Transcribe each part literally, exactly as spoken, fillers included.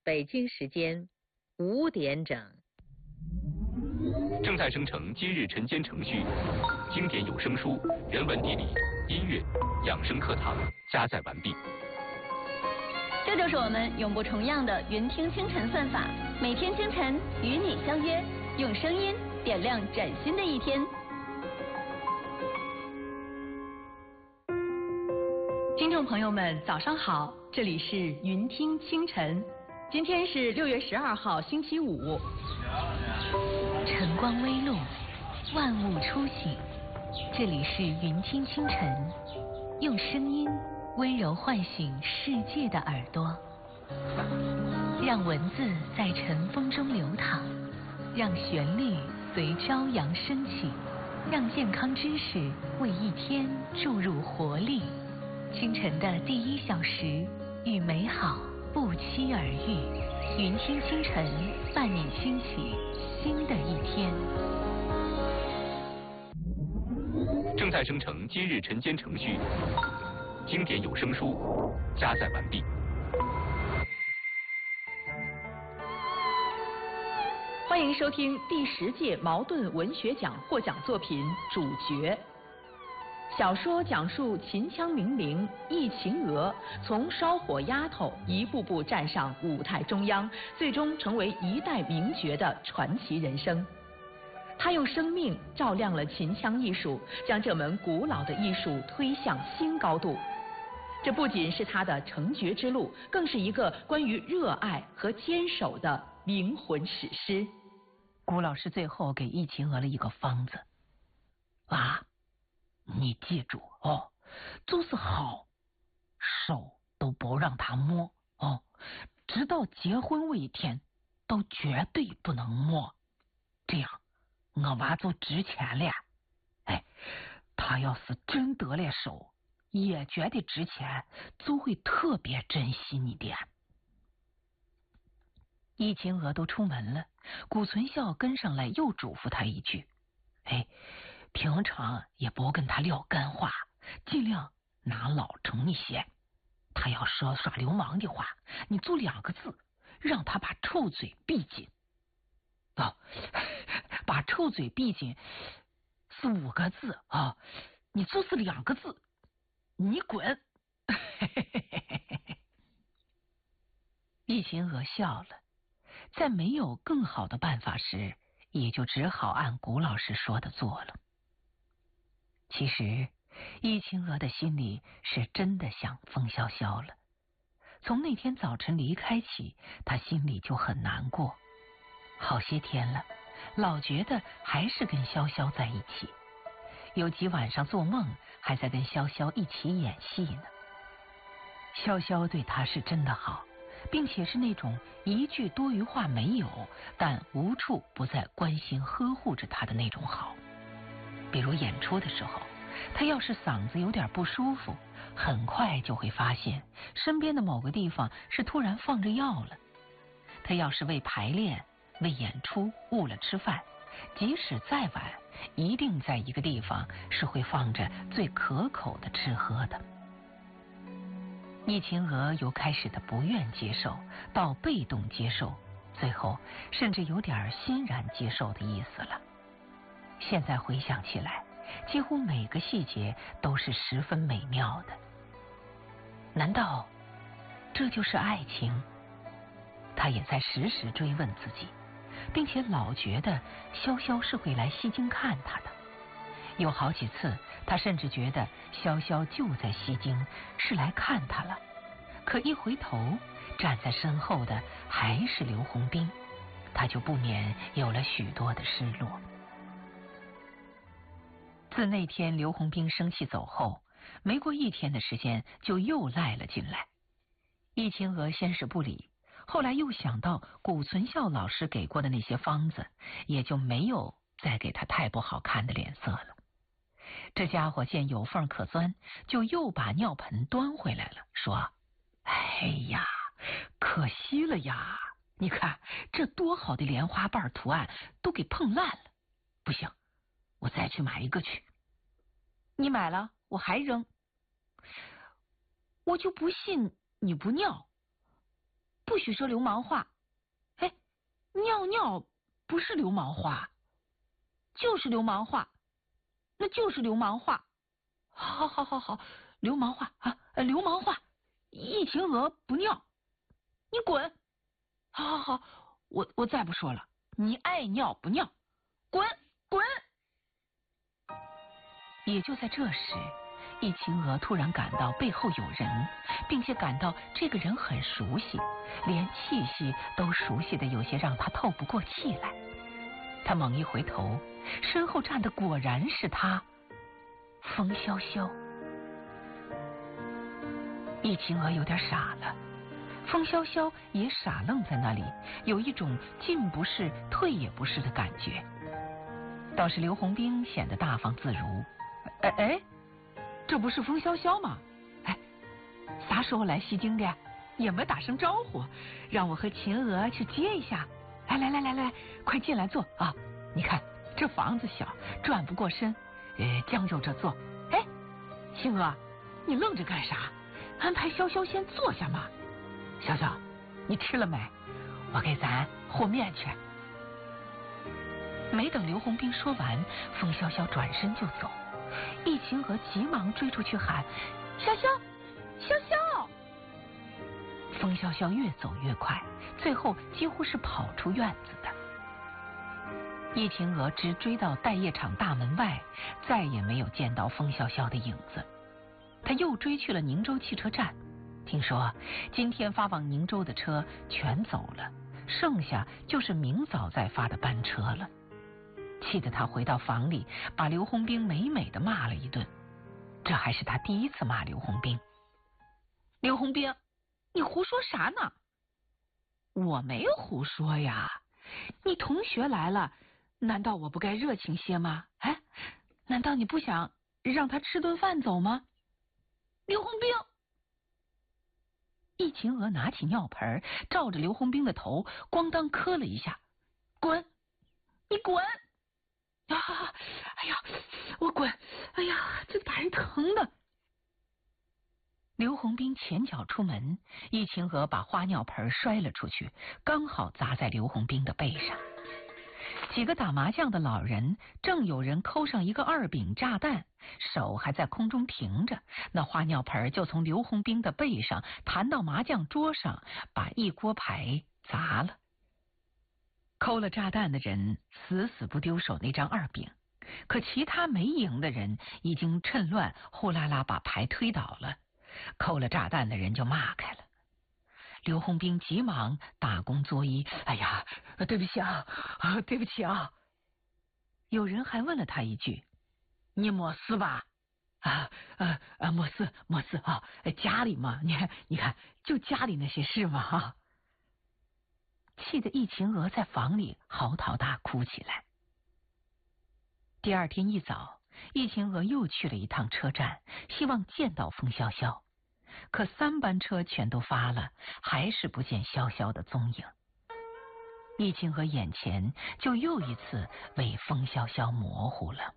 北京时间五点整。 正在生成今日晨间程序，经典有声书、人文地理、音乐、养生课堂加载完毕。 这就是我们永不重样的云听清晨算法，每天清晨与你相约，用声音点亮崭新的一天。听众朋友们，早上好，这里是云听清晨，今天是六月十二号，星期五。 晨光微露，万物初醒，这里是云听清晨，用声音温柔唤醒世界的耳朵，让文字在晨风中流淌，让旋律随朝阳升起，让健康知识为一天注入活力。清晨的第一小时，与美好不期而遇，云听清晨伴你轻启新的一天。 正在生成今日晨间程序，经典有声书加载完毕。 欢迎收听第十届茅盾文学奖获奖作品《主角》。小说讲述秦腔名伶易秦娥从烧火丫头一步步站上舞台中央，最终成为一代名角的传奇人生。他用生命照亮了秦腔艺术，将这门古老的艺术推向新高度。这不仅是他的成角之路，更是一个关于热爱和坚守的灵魂史诗。 顾老师最后给易秦娥了一个方子啊，你记住哦，就是好手都不让他摸哦，直到结婚那一天都绝对不能摸，这样我娃就值钱了。哎，他要是真得了手，也觉得值钱，就会特别珍惜你的。易秦娥都出门了，谷存孝跟上来又嘱咐他一句：哎，平常也不跟他撂干话，尽量拿老成一些。他要说耍流氓的话，你就两个字，让他把臭嘴闭紧。哦，把臭嘴闭紧是五个字啊、哦，你就是两个字，你滚。易秦娥笑了，在没有更好的办法时，也就只好按谷老师说的做了。其实易秦娥的心里是真的想风萧萧了，从那天早晨离开起，她心里就很难过。好些天了，老觉得还是跟潇潇在一起，有几晚上做梦还在跟潇潇一起演戏呢。潇潇对他是真的好，并且是那种一句多余话没有，但无处不在关心呵护着他的那种好。比如演出的时候，他要是嗓子有点不舒服，很快就会发现身边的某个地方是突然放着药了。他要是为排练为演出误了吃饭，即使再晚，一定在一个地方是会放着最可口的吃喝的。易秦娥由开始的不愿接受到被动接受，最后甚至有点欣然接受的意思了。现在回想起来，几乎每个细节都是十分美妙的。难道这就是爱情？他也在时时追问自己，并且老觉得潇潇是会来西京看他的。有好几次他甚至觉得潇潇就在西京，是来看他了。可一回头，站在身后的还是刘洪斌，他就不免有了许多的失落。自那天刘洪斌生气走后，没过一天的时间就又赖了进来。易秦娥先是不理，后来又想到谷存孝老师给过的那些方子，也就没有再给他太不好看的脸色了。这家伙见有缝可钻，就又把尿盆端回来了，说：哎呀，可惜了呀，你看这多好的莲花瓣图案都给碰烂了。不行，我再去买一个去。你买了我还扔，我就不信你不尿。 不许说流氓话。哎，尿尿不是流氓话，就是流氓话，那就是流氓话。好好好好，流氓话啊，流氓话。易晴娥不尿，你滚！好好好，我我再不说了，你爱尿不尿，滚滚！也就在这时，易晴娥突然感到背后有人，并且感到这个人很熟悉，连气息都熟悉的有些让她透不过气来。她猛一回头，身后站的果然是他，风萧萧。易晴娥有点傻了，风萧萧也傻愣在那里，有一种进不是退也不是的感觉。倒是刘洪兵显得大方自如。哎哎，这不是风萧萧吗？哎，啥时候来西京的？也没打声招呼，让我和晴娥去接一下。来来来来来，快进来坐啊！你看这房子小，转不过身，呃，将就着坐。哎，晴娥，你愣着干啥？安排潇潇先坐下嘛。潇潇，你吃了没？我给咱和面去。没等刘洪兵说完，风潇潇转身就走。易晴娥急忙追出去喊：潇潇，潇潇！风潇潇越走越快，最后几乎是跑出院子的。易晴娥直追到待业场大门外，再也没有见到风潇潇的影子。他又追去了宁州汽车站，听说今天发往宁州的车全走了，剩下就是明早再发的班车了。气得他回到房里，把刘洪兵美美的骂了一顿。这还是他第一次骂刘洪兵。刘洪兵，你胡说啥呢？我没有胡说呀，你同学来了，难道我不该热情些吗？哎，难道你不想让他吃顿饭走吗？刘洪兵！易晴娥拿起尿盆，照着刘洪兵的头咣当磕了一下。滚！你滚！啊！哎呀，我滚！哎呀，这把人疼的。刘洪兵前脚出门，易晴娥把花尿盆摔了出去，刚好砸在刘洪兵的背上。几个打麻将的老人正有人扣上一个二饼炸弹，手还在空中停着，那花尿盆就从刘洪兵的背上弹到麻将桌上，把一锅牌砸了。扣了炸弹的人死死不丢手那张二饼，可其他没赢的人已经趁乱呼啦啦把牌推倒了，扣了炸弹的人就骂开了。刘洪兵急忙打工作揖：哎呀，对不起啊，啊对不起啊。有人还问了他一句：你没事吧？啊啊啊，没事没事啊，家里嘛，你看你看，就家里那些事嘛哈。气得易晴娥在房里嚎啕大哭起来。第二天一早，易晴娥又去了一趟车站，希望见到风萧萧。可三班车全都发了，还是不见萧萧的踪影。易晴娥眼前就又一次为风萧萧模糊了。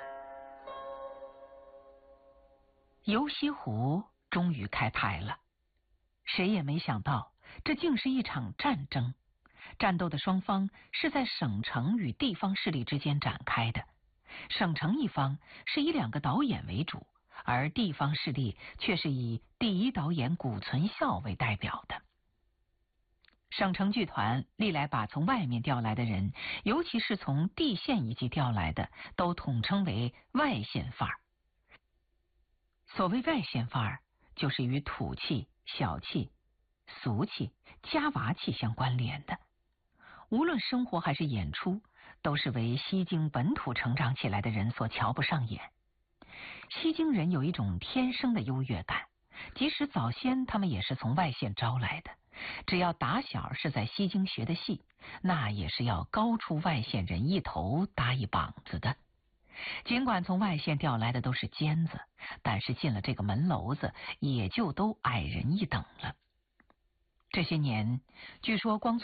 游西湖终于开牌了，谁也没想到，这竟是一场战争。战斗的双方是在省城与地方势力之间展开的。省城一方是以两个导演为主，而地方势力却是以第一导演谷存孝为代表的。省城剧团历来把从外面调来的人，尤其是从地县一级调来的，都统称为外县范儿。所谓外县范儿，就是与土气、小气、俗气、家娃气相关联的。无论生活还是演出，都是为西京本土成长起来的人所瞧不上眼。西京人有一种天生的优越感，即使早先他们也是从外县招来的，只要打小是在西京学的戏，那也是要高出外县人一头搭一膀子的。尽管从外县调来的都是尖子，但是进了这个门楼子，也就都矮人一等了。这些年，据说光从